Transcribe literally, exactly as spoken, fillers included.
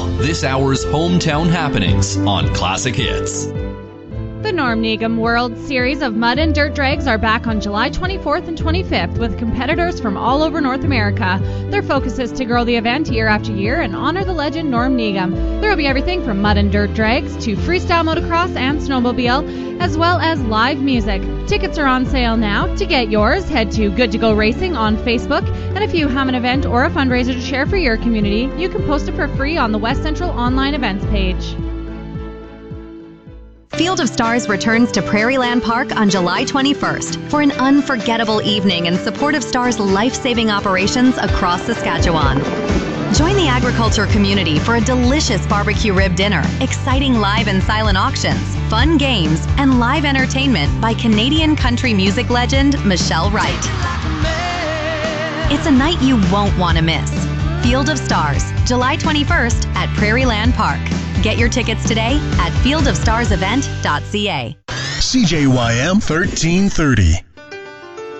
now, this hour's hometown happenings on Classic Hits. The Norm Negum World Series of Mud and Dirt Drags are back on July twenty-fourth and twenty-fifth with competitors from all over North America. Their focus is to grow the event year after year and honor the legend Norm Negum. There will be everything from mud and dirt drags to freestyle motocross and snowmobile, as well as live music. Tickets are on sale now. To get yours, head to Good to Go Racing on Facebook, and if you have an event or a fundraiser to share for your community, you can post it for free on the West Central Online Events page. Field of Stars returns to Prairieland Park on July twenty-first for an unforgettable evening in support of Stars' life-saving operations across Saskatchewan. Join the agriculture community for a delicious barbecue rib dinner, exciting live and silent auctions, fun games, and live entertainment by Canadian country music legend Michelle Wright. It's a night you won't want to miss. Field of Stars, July twenty-first at Prairieland Park. Get your tickets today at field of stars event dot c a. C J Y M thirteen thirty.